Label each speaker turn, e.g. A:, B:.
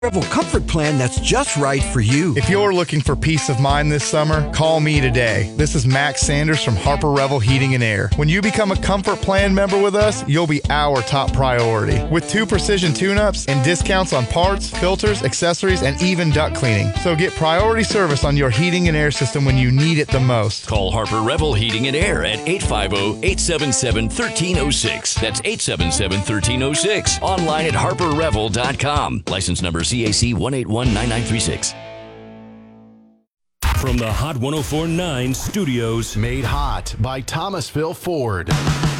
A: Revel comfort plan that's just right for you.
B: If you're looking for peace of mind this summer, call me today. This is Max Sanders from Harper Revel Heating and Air. When you become a comfort plan member with us, you'll be our top priority. With 2 precision tune-ups and discounts on parts, filters, accessories, and even duct cleaning. So get priority service on your heating and air system when you need it the most.
C: Call Harper Revel Heating and Air at 850-877-1306. That's 877-1306. Online at harperrevel.com. License number CAC 1819936.
D: From the Hot 104.9 studios.
E: Made hot by Thomasville Ford.